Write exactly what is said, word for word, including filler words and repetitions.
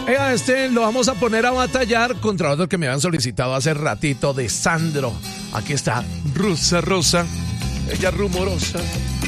Oiga, este lo vamos a poner a batallar contra otro que me habían solicitado hace ratito, de Sandro. Aquí está, Rosa Rosa, ella rumorosa.